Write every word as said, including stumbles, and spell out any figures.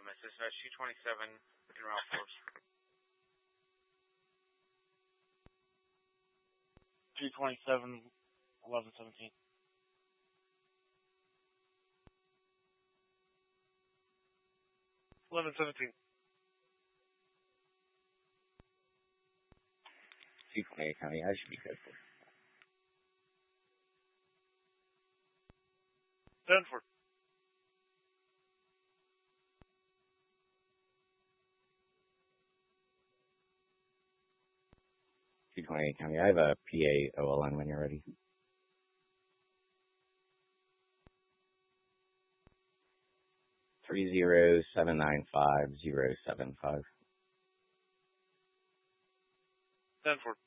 Miss Dispatch two twenty-seven in Ralph Forbes. two twenty-seven, eleven seventeen. eleven seventeen. two twenty-eight County, I should be good for. ten four. two twenty-eight County, I have a P A O L N when you're ready. three zero seven nine five zero seven five. ten four.